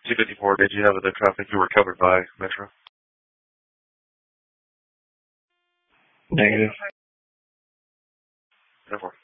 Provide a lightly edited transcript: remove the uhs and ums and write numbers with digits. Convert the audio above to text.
254, did you have the traffic you were covered by Metro? Negative. 10-4.